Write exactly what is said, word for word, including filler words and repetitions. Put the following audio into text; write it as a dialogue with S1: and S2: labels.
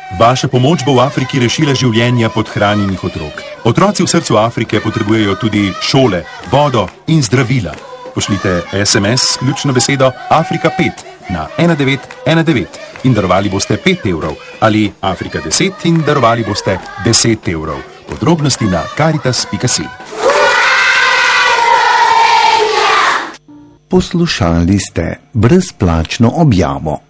S1: Vaša pomoč bo v Afriki rešila življenja podhranjenih otrok. Otroci v srcu Afrike potrebujejo tudi šole, vodo in zdravila. Pošljite es em es s ključno besedo Afrika pet na ena devet ena devet in darovali boste pet evrov ali Afrika deset in darovali boste deset evrov. Podrobnosti na karitas pika si.
S2: Poslušali ste brezplačno objavo.